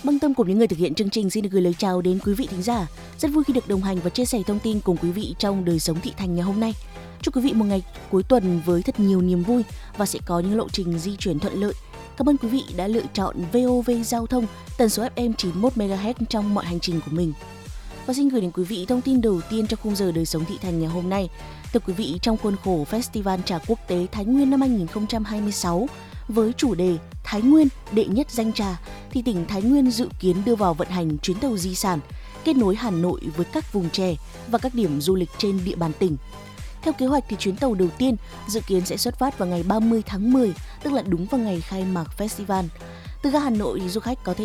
Băng Tâm cùng những người thực hiện chương trình xin được gửi lời chào đến quý vị thính giả. Rất vui khi được đồng hành và chia sẻ thông tin cùng quý vị trong đời sống thị thành ngày hôm nay. Chúc quý vị một ngày cuối tuần với thật nhiều niềm vui và sẽ có những lộ trình di chuyển thuận lợi. Cảm ơn quý vị đã lựa chọn VOV Giao thông tần số FM 91 MHz trong mọi hành trình của mình. Và xin gửi đến quý vị thông tin đầu tiên trong khung giờ đời sống thị thành ngày hôm nay. Thưa quý vị, trong khuôn khổ Festival Trà Quốc tế Thái Nguyên năm 2026 với chủ đề Thái Nguyên đệ nhất danh trà, thì tỉnh Thái Nguyên dự kiến đưa vào vận hành chuyến tàu di sản kết nối Hà Nội với các vùng chè và các điểm du lịch trên địa bàn tỉnh. Theo kế hoạch thì chuyến tàu đầu tiên dự kiến sẽ xuất phát vào ngày 30 tháng 10, tức là đúng vào ngày khai mạc festival. Từ ga Hà Nội thì du khách có thể